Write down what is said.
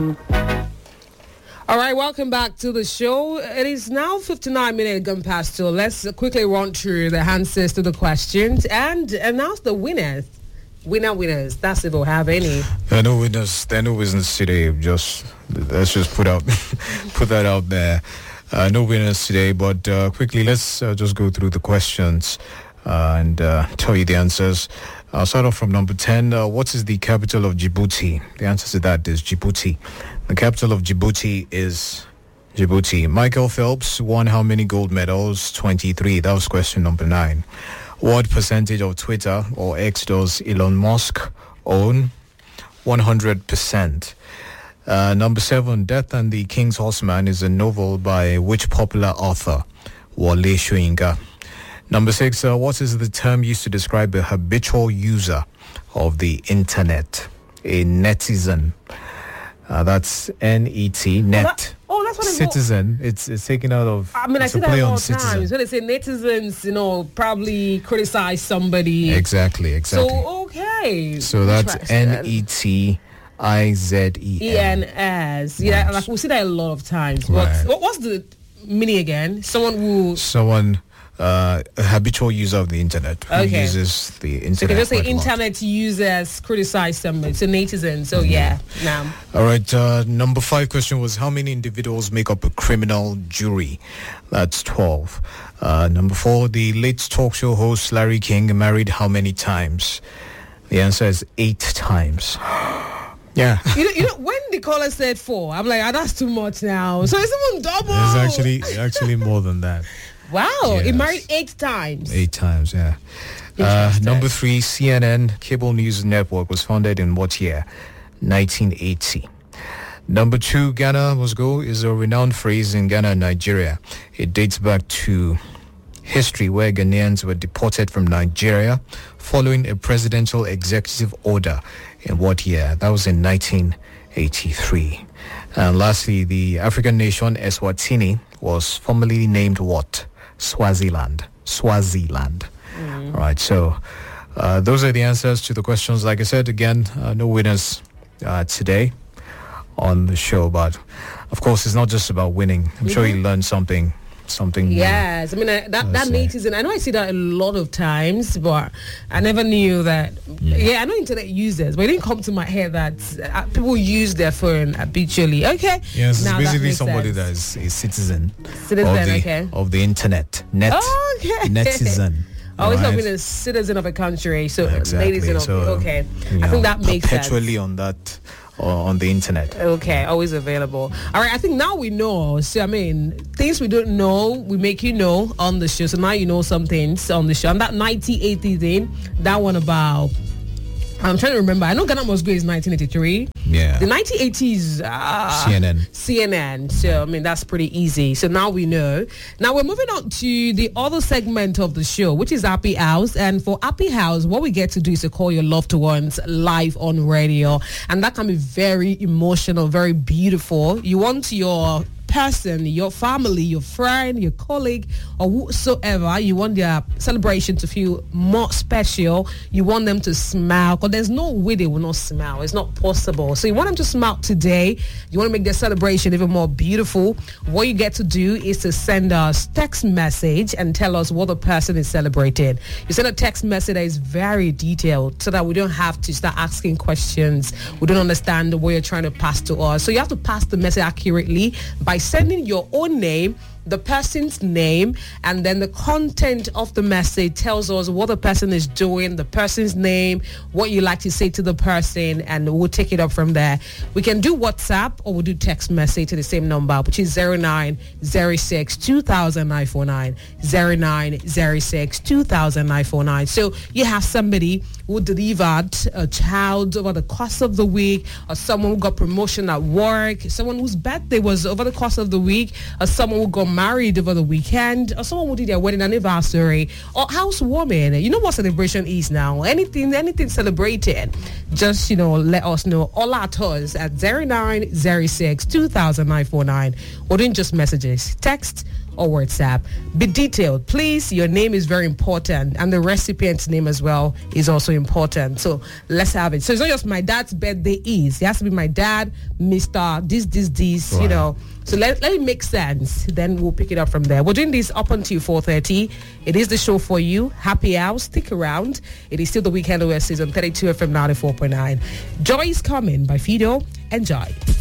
All right, welcome back to the show. It is now 59 minutes gone past 2. Let's quickly run through the answers to the questions and announce the winners. Winners. That's if we'll have any. There are no winners. There are no winners today. Let's just put that out there. No winners today, but quickly let's just go through the questions and tell you the answers. I'll start off from number 10. What is the capital of Djibouti? The answer to that is Djibouti. The capital of Djibouti is Djibouti. Michael Phelps won how many gold medals? 23. That was question number 9. What percentage of Twitter or X does Elon Musk own? 100%. Number 7. Death and the King's Horseman is a novel by which popular author? Wole Soyinka. Number 6. What is the term used to describe a habitual user of the internet? A netizen. That's N-E-T, net. That's what citizen. It's taken out of. I mean, I see that all the times. When they say netizens, probably criticize somebody. Exactly. So, okay. So that's N-E-T-I-Z-E-N. E-N-S. Yeah, like we see that a lot of times. Right. But what's the meaning again? Someone a habitual user of the internet who uses the internet. So you can just say internet users criticize somebody. So netizen. So now. All right. Number 5 question was how many individuals make up a criminal jury? That's 12. Number 4, the late talk show host Larry King married how many times? The answer is 8 times. Yeah. You know, when the caller said 4, I'm like, that's too much now. So it's even double. It's actually more than that. Wow, yes. He married 8 times. 8 times, yeah. Number 3, CNN Cable News Network was founded in what year? 1980. Number 2, Ghana must go is a renowned phrase in Ghana and Nigeria. It dates back to history where Ghanaians were deported from Nigeria following a presidential executive order in what year? That was in 1983. And lastly, the African nation Eswatini was formerly named what? Swaziland. All right, so those are the answers to the questions. Like I said, again, no winners today on the show, but of course it's not just about winning. I'm sure you learned something yes, I mean that netizen, I know I see that a lot of times, but I never knew that. I know internet users, but it didn't come to my head that people use their phone habitually. Okay, yes, it's basically somebody that is a citizen of the internet. Netizen. Always not being a citizen of a country, so exactly. I think that makes sense. Perpetually on that. On the internet. Okay, always available. All right, I think now we know. So, I mean, things we don't know, we make you know on the show. So now you know some things on the show. And that 1980 thing, that one about... I'm trying to remember. I know Ghana Must Go is 1983. Yeah. The 1980s... CNN. So, I mean, that's pretty easy. So now we know. Now we're moving on to the other segment of the show, which is Happy House. And for Happy House, what we get to do is to call your loved ones live on radio. And that can be very emotional, very beautiful. You want your person, your family, your friend, your colleague, or whosoever, you want their celebration to feel more special. You want them to smile, because there's no way they will not smile. It's not possible. So you want them to smile today. You want to make their celebration even more beautiful. What you get to do is to send us text message and tell us what the person is celebrating. You send a text message that is very detailed so that we don't have to start asking questions. We don't understand what you're trying to pass to us. So you have to pass the message accurately by sending your own name, the person's name, and then the content of the message tells us what the person is doing, the person's name, what you like to say to the person, and we'll take it up from there. We can do WhatsApp or we'll do text message to the same number, which is 0906 200949, 0906 200949. So you have somebody who delivered a child over the course of the week, or someone who got promotion at work, someone whose birthday was over the course of the week, or someone who got married over the weekend, or someone who did their wedding anniversary, or housewarming. You know what celebration is now. Anything celebrated, just let us know. All at us at 0906 200949. Or then just messages, text or WhatsApp. Be detailed, please. Your name is very important, and the recipient's name as well is also important. So let's have it. So it's not just my dad's birthday is. It has to be my dad, Mr. This, you know. So let it make sense. Then we'll pick it up from there. We're doing this up until 4:30. It is the show for you. Happy hour. Stick around. It is still the Weekend OSCs on 32 FM 94.9. Joy is Coming by Fido. Enjoy.